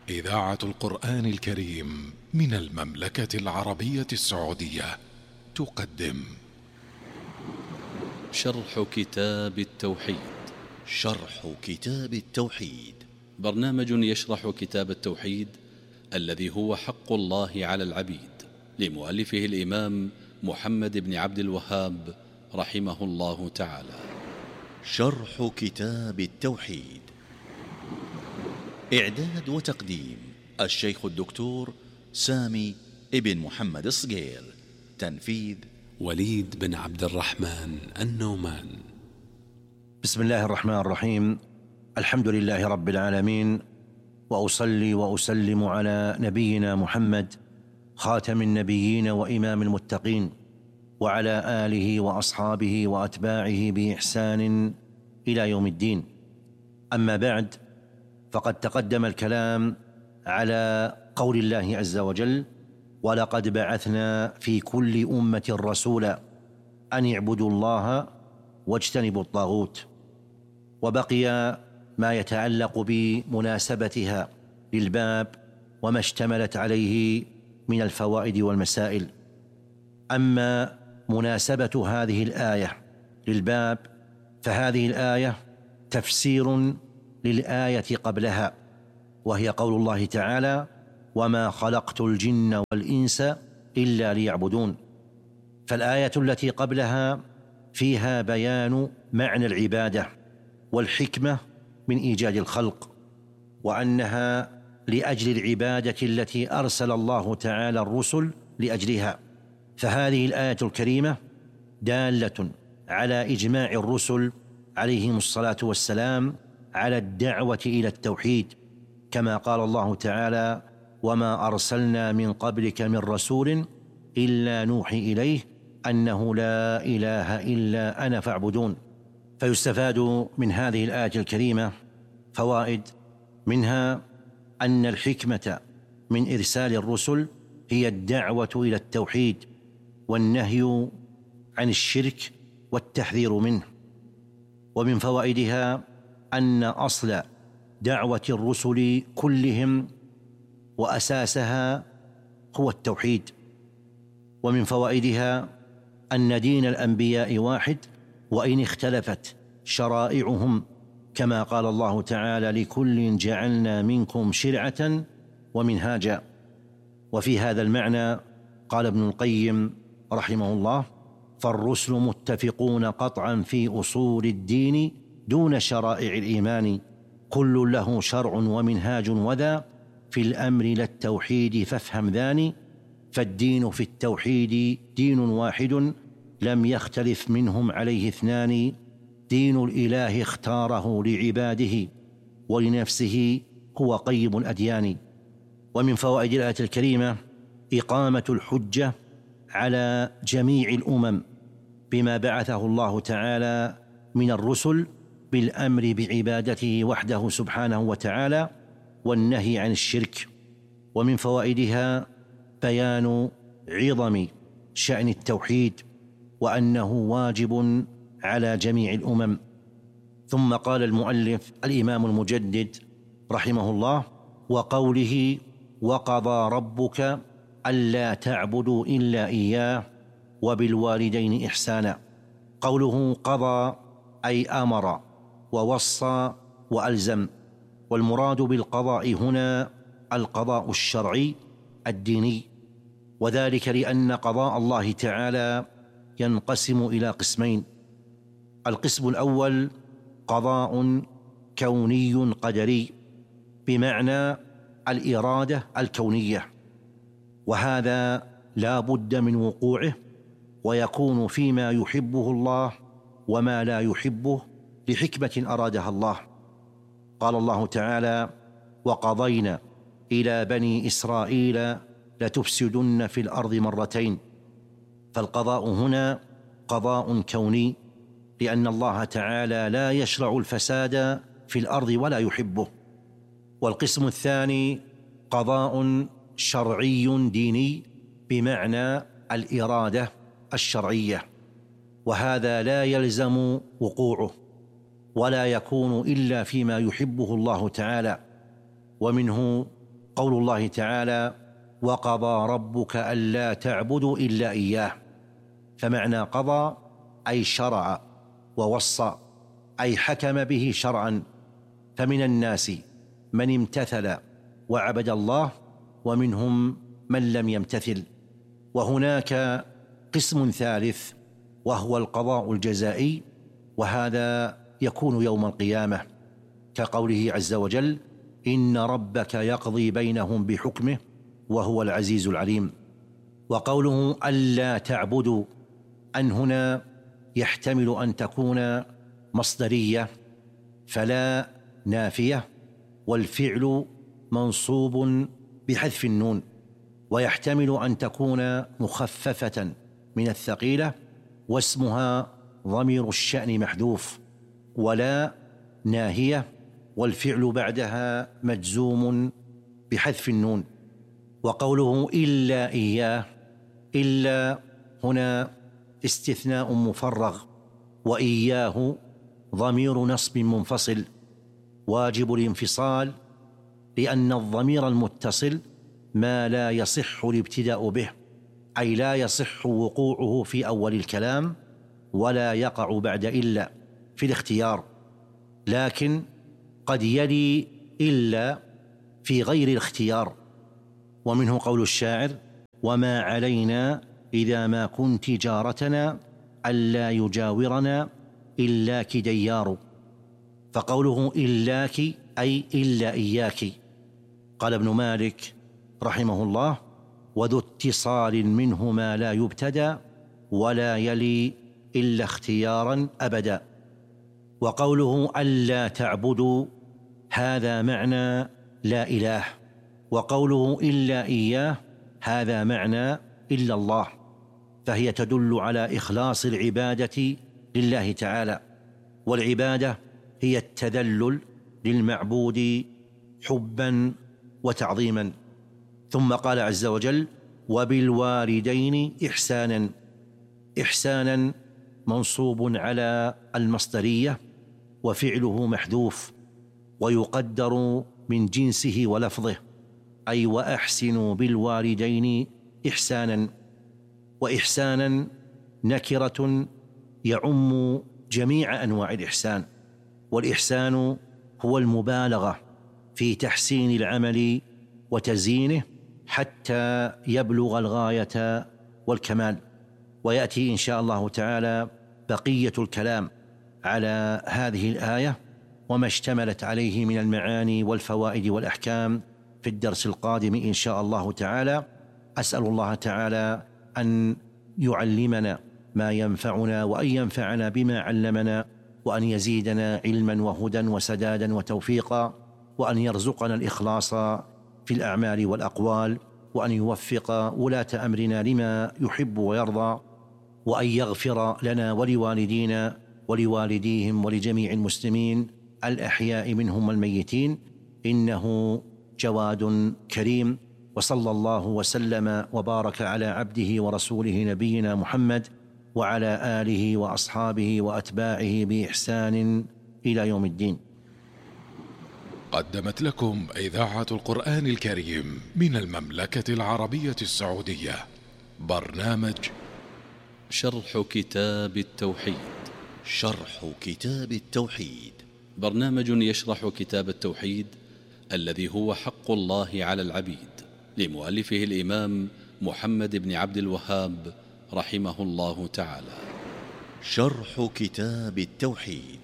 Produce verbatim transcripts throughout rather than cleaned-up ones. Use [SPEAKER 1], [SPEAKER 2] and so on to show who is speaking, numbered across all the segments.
[SPEAKER 1] إذاعة القرآن الكريم من المملكة العربية السعودية تقدم
[SPEAKER 2] شرح كتاب التوحيد.
[SPEAKER 3] شرح كتاب التوحيد
[SPEAKER 2] برنامج يشرح كتاب التوحيد الذي هو حق الله على العبيد، لمؤلفه الإمام محمد بن عبد الوهاب رحمه الله تعالى.
[SPEAKER 3] شرح كتاب التوحيد، إعداد وتقديم الشيخ الدكتور سامي ابن محمد الصقير، تنفيذ
[SPEAKER 2] وليد بن عبد الرحمن النومان.
[SPEAKER 4] بسم الله الرحمن الرحيم. الحمد لله رب العالمين، وأصلي وأسلم على نبينا محمد خاتم النبيين وإمام المتقين، وعلى آله وأصحابه وأتباعه بإحسان إلى يوم الدين. أما بعد، فقد تقدم الكلام على قول الله عز وجل: ولقد بعثنا في كل أمة رسولا أن اعبدوا الله واجتنبوا الطاغوت. وبقي ما يتعلق بمناسبتها للباب وما اشتملت عليه من الفوائد والمسائل. أما مناسبة هذه الآية للباب فهذه الآية تفسير للآية قبلها، وهي قول الله تعالى: وما خلقت الجن والإنس إلا ليعبدون. فالآية التي قبلها فيها بيان معنى العبادة والحكمة من إيجاد الخلق، وأنها لأجل العبادة التي أرسل الله تعالى الرسل لأجلها. فهذه الآية الكريمة دالة على إجماع الرسل عليهم الصلاة والسلام على الدعوة إلى التوحيد، كما قال الله تعالى: وما أرسلنا من قبلك من رسول إلا نوحي إليه أنه لا إله إلا أنا فاعبدون. فيستفاد من هذه الآية الكريمة فوائد، منها أن الحكمة من إرسال الرسل هي الدعوة إلى التوحيد والنهي عن الشرك والتحذير منه. ومن فوائدها أن أصل دعوة الرسل كلهم وأساسها هو التوحيد. ومن فوائدها أن دين الأنبياء واحد وإن اختلفت شرائعهم، كما قال الله تعالى: لكل جعلنا منكم شرعة ومنهاجا. وفي هذا المعنى قال ابن القيم رحمه الله: فالرسل متفقون قطعا في أصول الدين دون شرائع الإيمان، كل له شرع ومنهاج، وذا في الأمر للتوحيد فافهم ذاني، فالدين في التوحيد دين واحد لم يختلف منهم عليه اثنان، دين الإله اختاره لعباده ولنفسه هو قيم الأديان. ومن فوائد الآية الكريمة إقامة الحجة على جميع الأمم بما بعثه الله تعالى من الرسل بالأمر بعبادته وحده سبحانه وتعالى والنهي عن الشرك. ومن فوائدها بيان عظم شأن التوحيد وأنه واجب على جميع الأمم. ثم قال المؤلف الإمام المجدد رحمه الله: وقوله: وقضى ربك ألا تعبدوا إلا إياه وبالوالدين إحسانا. قوله قضى أي أمر ووصى وألزم، والمراد بالقضاء هنا القضاء الشرعي الديني، وذلك لأن قضاء الله تعالى ينقسم إلى قسمين: القسم الأول قضاء كوني قدري بمعنى الإرادة الكونية، وهذا لا بد من وقوعه، ويكون فيما يحبه الله وما لا يحبه لحكمة أرادها الله. قال الله تعالى: وقضينا إلى بني إسرائيل لتفسدن في الأرض مرتين. فالقضاء هنا قضاء كوني، لأن الله تعالى لا يشرع الفساد في الأرض ولا يحبه. والقسم الثاني قضاء شرعي ديني بمعنى الإرادة الشرعية، وهذا لا يلزم وقوعه ولا يكون إلا فيما يحبه الله تعالى. ومنه قول الله تعالى: وقضى ربك ألا تعبدوا إلا إياه. فمعنى قضى أي شرع ووصى، أي حكم به شرعا. فمن الناس من امتثل وعبد الله، ومنهم من لم يمتثل. وهناك قسم ثالث وهو القضاء الجزائي، وهذا يكون يوم القيامة، كقوله عز وجل: إن ربك يقضي بينهم بحكمه وهو العزيز العليم. وقوله ألا تعبدوا، أن هنا يحتمل أن تكون مصدرية، فلا نافية، والفعل منصوب بحذف النون، ويحتمل أن تكون مخففة من الثقيلة، واسمها ضمير الشأن محذوف. ولا ناهية، والفعل بعدها مجزوم بحذف النون. وقوله إلا إياه، إلا هنا استثناء مفرغ، وإياه ضمير نصب منفصل واجب الانفصال، لأن الضمير المتصل ما لا يصح الابتداء به، أي لا يصح وقوعه في أول الكلام ولا يقع بعد إلا في الاختيار، لكن قد يلي إلا في غير الاختيار. ومنه قول الشاعر: وما علينا إذا ما كنت جارتنا ألا يجاورنا إلاك ديار. فقوله إلاك أي إلا إياك. قال ابن مالك رحمه الله: وذو اتصال منه ما لا يبتدى ولا يلي إلا اختيارا أبدا. وقوله ألا تعبدوا، هذا معنى لا إله، وقوله إلا إياه هذا معنى إلا الله، فهي تدل على إخلاص العبادة لله تعالى. والعبادة هي التذلل للمعبود حبا وتعظيما. ثم قال عز وجل: وبالوالدين إحسانا. إحسانا منصوب على المصدرية، وفعله محذوف، ويقدر من جنسه ولفظه، أي وأحسنوا بالوالدين إحسانا. وإحسانا نكرة يعم جميع أنواع الإحسان، والإحسان هو المبالغة في تحسين العمل وتزيينه حتى يبلغ الغاية والكمال. ويأتي إن شاء الله تعالى بقية الكلام على هذه الآية وما اشتملت عليه من المعاني والفوائد والأحكام في الدرس القادم إن شاء الله تعالى. أسأل الله تعالى أن يعلمنا ما ينفعنا، وأن ينفعنا بما علمنا، وأن يزيدنا علما وهدى وسدادا وتوفيقا، وأن يرزقنا الإخلاص في الأعمال والأقوال، وأن يوفق ولاة أمرنا لما يحب ويرضى، وأن يغفر لنا ولوالدينا ولوالديهم ولجميع المسلمين الأحياء منهم والميتين، إنه جواد كريم. وصلى الله وسلم وبارك على عبده ورسوله نبينا محمد وعلى آله وأصحابه وأتباعه بإحسان إلى يوم الدين.
[SPEAKER 1] قدمت لكم إذاعة القرآن الكريم من المملكة العربية السعودية برنامج
[SPEAKER 2] شرح كتاب التوحيد.
[SPEAKER 3] شرح كتاب التوحيد،
[SPEAKER 2] برنامج يشرح كتاب التوحيد الذي هو حق الله على العبيد، لمؤلفه الإمام محمد بن عبد الوهاب رحمه الله تعالى.
[SPEAKER 3] شرح كتاب التوحيد،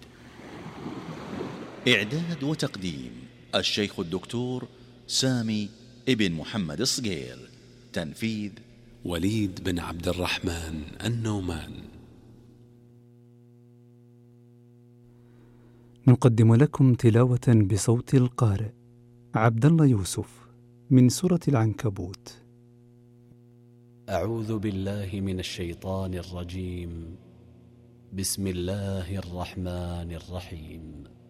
[SPEAKER 3] إعداد وتقديم الشيخ الدكتور سامي ابن محمد الصقير، تنفيذ
[SPEAKER 5] وليد بن عبد الرحمن النومان.
[SPEAKER 6] نقدم لكم تلاوة بصوت القارئ عبد الله يوسف من سورة العنكبوت.
[SPEAKER 5] أعوذ بالله من الشيطان الرجيم. بسم الله الرحمن الرحيم.